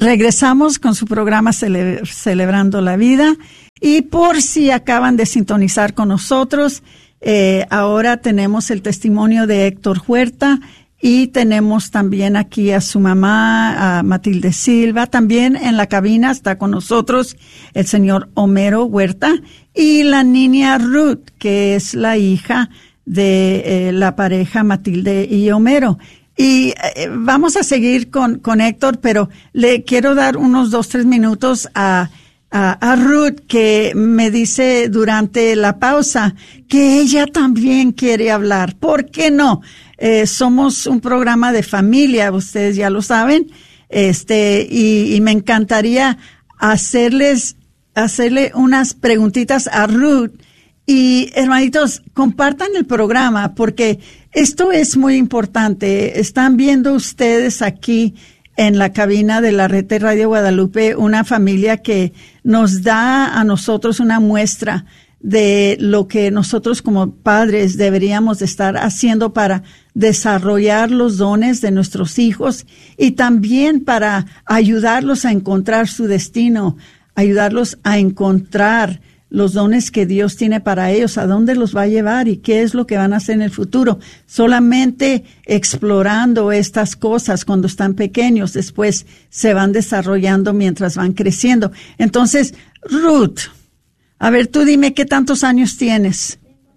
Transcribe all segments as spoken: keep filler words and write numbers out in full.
regresamos con su programa Cele- Celebrando la Vida. Y por si acaban de sintonizar con nosotros, eh, ahora tenemos el testimonio de Héctor Huerta y tenemos también aquí a su mamá, a Matilde Silva. También en la cabina está con nosotros el señor Homero Huerta y la niña Ruth, que es la hija de eh, la pareja Matilde y Homero. Y eh, vamos a seguir con, con Héctor, pero le quiero dar unos dos, tres minutos a, a, a Ruth, que me dice durante la pausa que ella también quiere hablar. ¿Por qué no? Eh, somos un programa de familia, ustedes ya lo saben, este, y, y me encantaría hacerles, hacerle unas preguntitas a Ruth. Y hermanitos, compartan el programa porque esto es muy importante. Están viendo ustedes aquí en la cabina de la red de Radio Guadalupe una familia que nos da a nosotros una muestra de lo que nosotros como padres deberíamos de estar haciendo para desarrollar los dones de nuestros hijos y también para ayudarlos a encontrar su destino, ayudarlos a encontrar los dones que Dios tiene para ellos, a dónde los va a llevar y qué es lo que van a hacer en el futuro. Solamente explorando estas cosas cuando están pequeños, después se van desarrollando mientras van creciendo. Entonces, Ruth, a ver, tú dime qué tantos años tienes.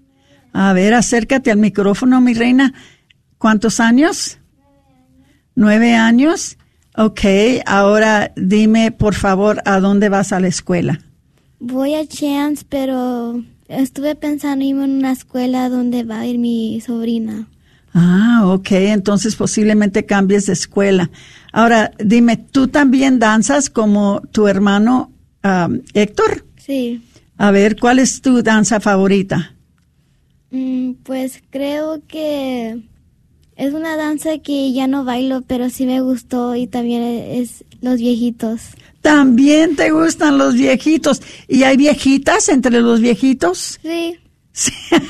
A ver, acércate al micrófono, mi reina. ¿Cuántos años? Nueve años. Ok, ahora dime, por favor, ¿a dónde vas a la escuela? Voy a Chance, pero estuve pensando irme en una escuela donde va a ir mi sobrina. Ah, ok, entonces posiblemente cambies de escuela. Ahora, dime, ¿tú también danzas como tu hermano um, Héctor? Sí. A ver, ¿cuál es tu danza favorita? Mm, pues creo que es una danza que ya no bailo, pero sí me gustó y también es los viejitos. También te gustan los viejitos. ¿Y hay viejitas entre los viejitos? Sí. Sí.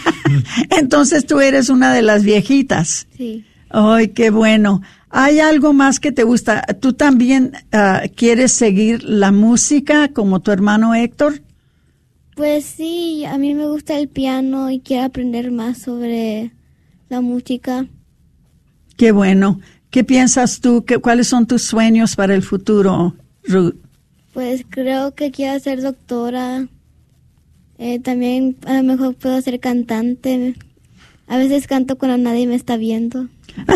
Entonces tú eres una de las viejitas. Sí. Ay, qué bueno. ¿Hay algo más que te gusta? ¿Tú también uh, quieres seguir la música como tu hermano Héctor? Pues sí, a mí me gusta el piano y quiero aprender más sobre la música. Qué bueno. ¿Qué piensas tú? ¿Qué, ¿Cuáles son tus sueños para el futuro, Ruth? Pues creo que quiero ser doctora. Eh, también a lo mejor puedo ser cantante. A veces canto cuando nadie me está viendo.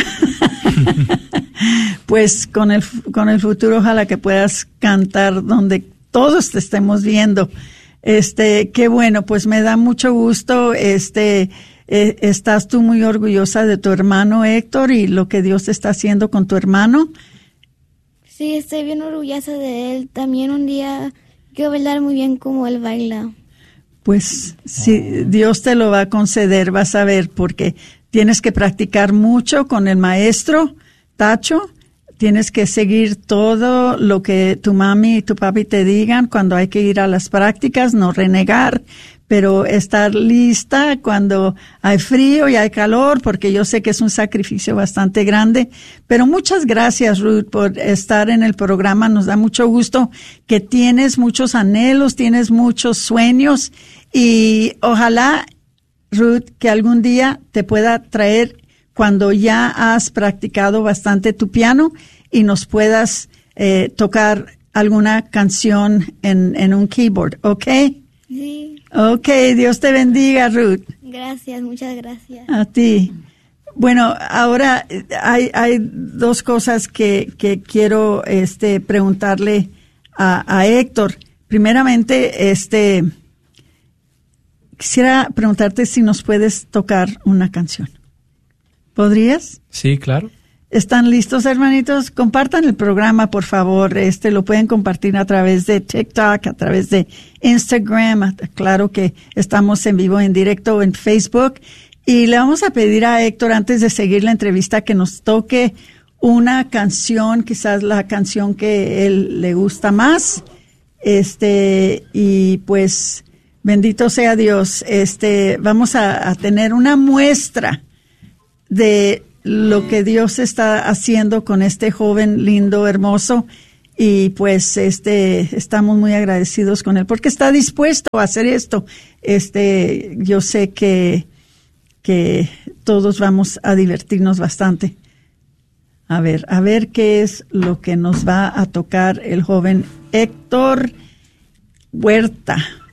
Pues con el, con el futuro ojalá que puedas cantar donde todos te estemos viendo. Este, qué bueno, pues me da mucho gusto. Este, eh, estás tú muy orgullosa de tu hermano Héctor y lo que Dios está haciendo con tu hermano. Sí, estoy bien orgullosa de él. También un día quiero bailar muy bien como él baila. Pues si Dios te lo va a conceder, vas a ver, porque tienes que practicar mucho con el maestro Tacho. Tienes que seguir todo lo que tu mami y tu papi te digan cuando hay que ir a las prácticas, no renegar, pero estar lista cuando hay frío y hay calor, porque yo sé que es un sacrificio bastante grande. Pero muchas gracias, Ruth, por estar en el programa. Nos da mucho gusto que tienes muchos anhelos, tienes muchos sueños y ojalá, Ruth, que algún día te pueda traer cuando ya has practicado bastante tu piano y nos puedas eh, tocar alguna canción en, en un keyboard, ¿ok? Sí. Ok, Dios te bendiga, Ruth. Gracias, muchas gracias. A ti. Bueno, ahora hay, hay dos cosas que, que quiero este, preguntarle a, a Héctor. Primeramente, este, quisiera preguntarte si nos puedes tocar una canción. ¿Podrías? Sí, claro. ¿Están listos, hermanitos? Compartan el programa, por favor. Este lo pueden compartir a través de TikTok, a través de Instagram. Claro que estamos en vivo, en directo en Facebook. Y le vamos a pedir a Héctor, antes de seguir la entrevista, que nos toque una canción, quizás la canción que él le gusta más. Este, y pues, bendito sea Dios. Este, vamos a, a tener una muestra de lo que Dios está haciendo con este joven lindo, hermoso, y pues este estamos muy agradecidos con él porque está dispuesto a hacer esto. Este, yo sé que que todos vamos a divertirnos bastante. A ver, a ver qué es lo que nos va a tocar el joven Héctor Huerta.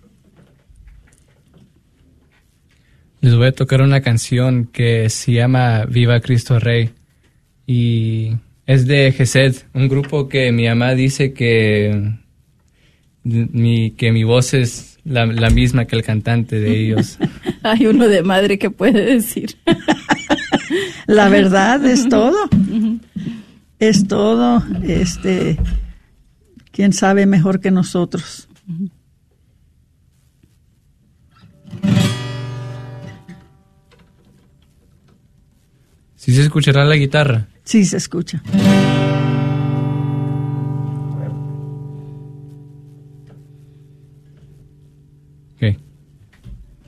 Les voy a tocar una canción que se llama Viva Cristo Rey y es de Gesed, un grupo que mi mamá dice que mi, que mi voz es la, la misma que el cantante de ellos. Hay uno de madre que puede decir. La verdad es todo. Es todo. Este, quién sabe mejor que nosotros. ¿Sí se escuchará la guitarra? Sí, se escucha. Okay.